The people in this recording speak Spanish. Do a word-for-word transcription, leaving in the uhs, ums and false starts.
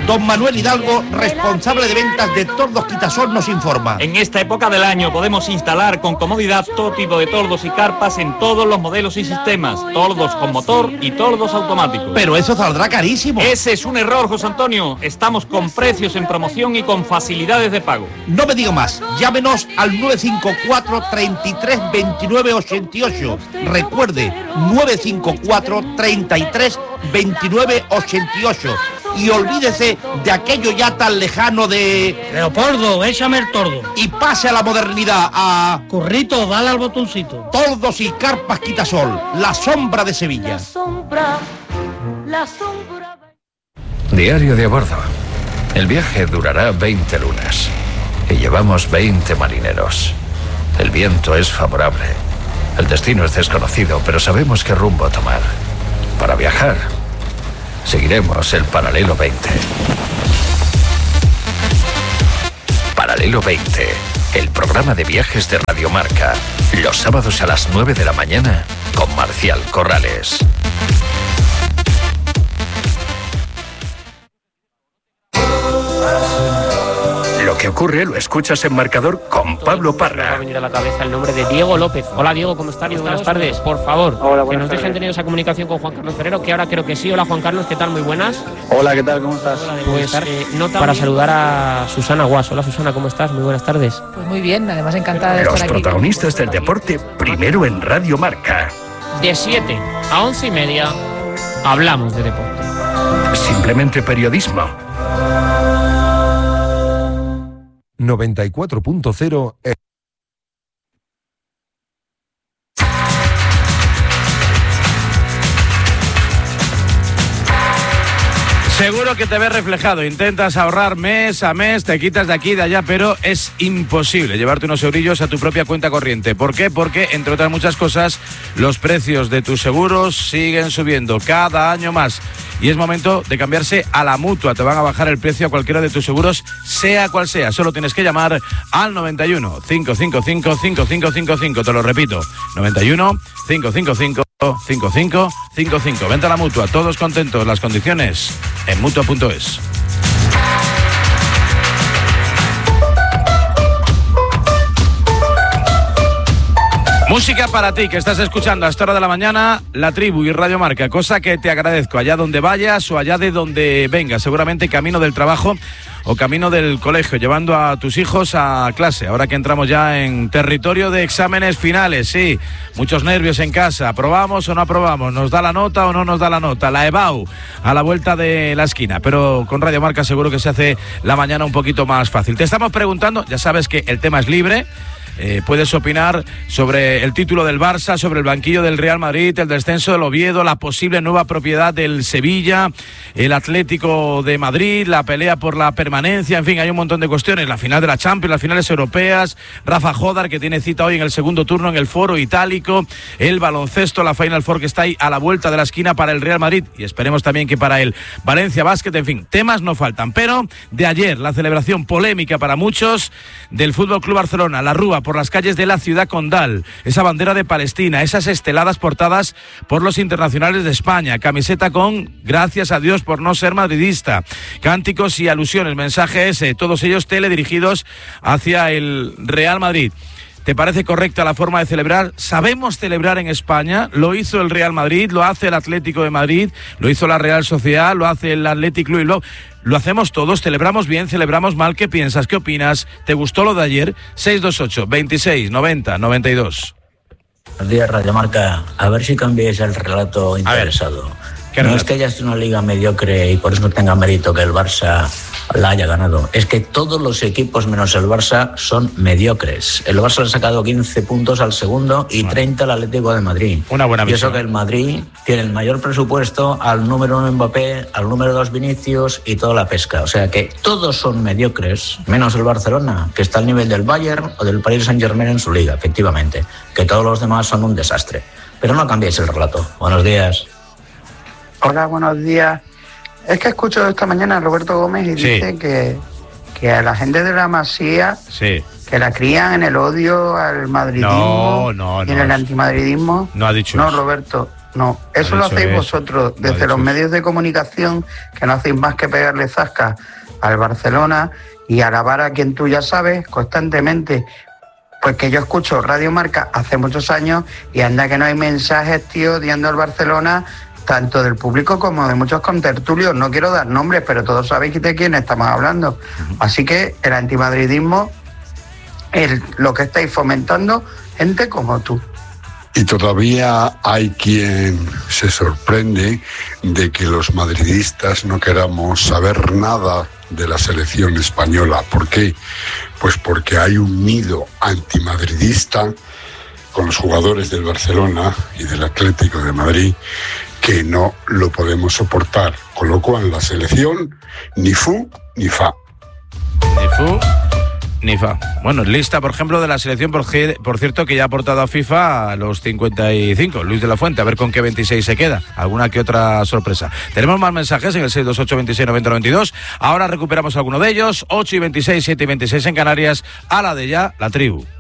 Don Manuel Hidalgo, responsable de ventas de Tordos Quitasol, nos informa. En esta época del año podemos instalar con comodidad todo tipo de tordos y carpas en todos los modelos y sistemas. Tordos con motor y tordos automáticos. Pero eso saldrá carísimo. Ese es un error, José Antonio. Estamos con precios en promoción y con facilidades de pago. No me digo más. Llámenos al nueve cinco cuatro, treinta y tres, veintinueve ochenta y ocho. Recuerde, nueve cinco cuatro, treinta y tres, veintinueve ochenta y ocho. Y olvídese de aquello ya tan lejano de... Leopoldo, échame el tordo. Y pase a la modernidad, a... Currito, dale al botoncito. Tordos y carpas Quitasol, la sombra de Sevilla. La sombra, la sombra... Diario de a bordo. El viaje durará veinte lunas. Y llevamos veinte marineros. El viento es favorable. El destino es desconocido, pero sabemos qué rumbo tomar. Para viajar, seguiremos el Paralelo veinte. Paralelo veinte, el programa de viajes de Radio Marca. Los sábados a las nueve de la mañana con Marcial Corrales. Lo que ocurre lo escuchas en Marcador con Pablo Parra. Me va a venir a la cabeza el nombre de Diego López. Hola Diego, ¿cómo estás? Muy buenas tardes. Por favor, Hola, que nos tardes. dejen tener esa comunicación con Juan Carlos Ferrero, que ahora creo que sí. Hola Juan Carlos, ¿qué tal? Muy buenas. Hola, ¿qué tal? ¿Cómo estás? Hola, pues eh, nota para saludar a Susana Guas. Hola Susana, ¿cómo estás? Muy buenas tardes. Pues muy bien, además encantada de Los estar aquí. protagonistas del deporte, primero en Radio Marca. De siete a once y media hablamos de deporte. Simplemente periodismo. noventa y cuatro punto cero. Seguro que te ves reflejado, intentas ahorrar mes a mes, te quitas de aquí y de allá, pero es imposible llevarte unos eurillos a tu propia cuenta corriente. ¿Por qué? Porque, entre otras muchas cosas, los precios de tus seguros siguen subiendo cada año más. Y es momento de cambiarse a la Mutua. Te van a bajar el precio a cualquiera de tus seguros, sea cual sea. Solo tienes que llamar al noventa y uno, cinco cinco cinco, cinco cinco cinco cinco. Te lo repito, noventa y uno, cinco cinco cinco, cinco cinco cinco cinco. Vente a la Mutua, todos contentos. Las condiciones en mutua punto es. Música para ti, que estás escuchando a esta hora de la mañana La Tribu y Radio Marca, cosa que te agradezco allá donde vayas o allá de donde vengas, seguramente camino del trabajo o camino del colegio, llevando a tus hijos a clase. Ahora que entramos ya en territorio de exámenes finales, sí, muchos nervios en casa. ¿Aprobamos o no aprobamos? ¿Nos da la nota o no nos da la nota? La EBAU a la vuelta de la esquina, pero con Radio Marca seguro que se hace la mañana un poquito más fácil. Te estamos preguntando, ya sabes que el tema es libre. Eh, puedes opinar sobre el título del Barça, sobre el banquillo del Real Madrid, el descenso del Oviedo, la posible nueva propiedad del Sevilla, el Atlético de Madrid, la pelea por la permanencia, en fin, hay un montón de cuestiones, la final de la Champions, las finales europeas, Rafa Jodar, que tiene cita hoy en el segundo turno en el Foro Itálico, el baloncesto, la Final Four que está ahí a la vuelta de la esquina para el Real Madrid y esperemos también que para el Valencia Basket, en fin, temas no faltan, pero de ayer la celebración polémica para muchos del Fútbol Club Barcelona, la Rúa por las calles de la ciudad condal, esa bandera de Palestina, esas esteladas portadas por los internacionales de España, camiseta con gracias a Dios por no ser madridista, cánticos y alusiones, mensajes, eh, todos ellos teledirigidos hacia el Real Madrid. ¿Te parece correcta la forma de celebrar? ¿Sabemos celebrar en España? Lo hizo el Real Madrid, lo hace el Atlético de Madrid, lo hizo la Real Sociedad, lo hace el Athletic Club Bilbao. Lo hacemos todos, celebramos bien, celebramos mal. ¿Qué piensas? ¿Qué opinas? ¿Te gustó lo de ayer? seis dos ocho, veintiséis, noventa, noventa y dos. Buenos días, Radio Marca. A ver si cambiáis el relato interesado. No relato? Es que haya sido una liga mediocre y por eso no tenga mérito que el Barça la haya ganado. Es que todos los equipos menos el Barça son mediocres. El Barça le ha sacado quince puntos al segundo y treinta al Atlético de Madrid. Una buena visión. Y eso que el Madrid tiene el mayor presupuesto, al número uno Mbappé, al número dos Vinicius y toda la pesca. O sea que todos son mediocres, menos el Barcelona, que está al nivel del Bayern o del Paris Saint-Germain en su liga, efectivamente. Que todos los demás son un desastre. Pero no cambiéis el relato. Buenos días. Hola, buenos días. Es que escucho esta mañana a Roberto Gómez y sí. dice que, que a la gente de la Masía sí. que la crían en el odio al madridismo no, no, y en no. el antimadridismo. No ha dicho No, eso. Roberto, no. Eso lo, lo hacéis es, vosotros, desde lo los medios de comunicación, que no hacéis más que pegarle zasca al Barcelona y alabar a quien tú ya sabes constantemente. Pues que yo escucho Radio Marca hace muchos años y anda que no hay mensajes, tío, odiando al Barcelona, tanto del público como de muchos contertulios. No quiero dar nombres, pero todos sabéis de quién estamos hablando. Así que el antimadridismo es lo que estáis fomentando gente como tú. Y todavía hay quien se sorprende de que los madridistas no queramos saber nada de la selección española. ¿Por qué? Pues porque hay un nido antimadridista con los jugadores del Barcelona y del Atlético de Madrid que no lo podemos soportar. Con lo cual la selección ni fu ni fa. Ni fu ni fa. Bueno, lista, por ejemplo, de la selección, por, por cierto, que ya ha aportado a FIFA a los cincuenta y cinco. Luis de la Fuente, a ver con qué veintiséis se queda. Alguna que otra sorpresa. Tenemos más mensajes en el seis dos ocho, veintiséis, noventa, noventa y dos. Ahora recuperamos alguno de ellos. ocho y veintiséis, siete y veintiséis en Canarias. A la de ya, la tribu.